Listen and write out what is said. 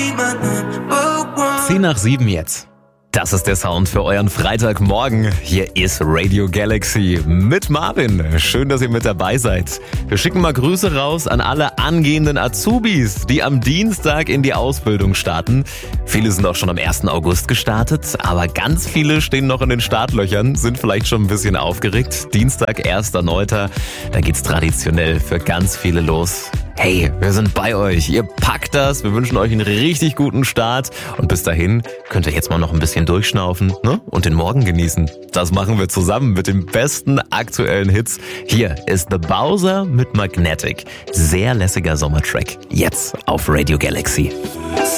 10 nach 7 jetzt. Das ist der Sound für euren Freitagmorgen. Hier ist Radio Galaxy mit Marvin. Schön, dass ihr mit dabei seid. Wir schicken mal Grüße raus an alle angehenden Azubis, die am Dienstag in die Ausbildung starten. Viele sind auch schon am 1. August gestartet, aber ganz viele stehen noch in den Startlöchern, sind vielleicht schon ein bisschen aufgeregt. Dienstag, 1.9., da geht's traditionell für ganz viele los. Hey, wir sind bei euch. Ihr packt das. Wir wünschen euch einen richtig guten Start. Und bis dahin könnt ihr jetzt mal noch ein bisschen durchschnaufen, ne? Und den Morgen genießen. Das machen wir zusammen mit den besten aktuellen Hits. Hier ist The Bowser mit Magnetic. Sehr lässiger Sommertrack. Jetzt auf Radio Galaxy.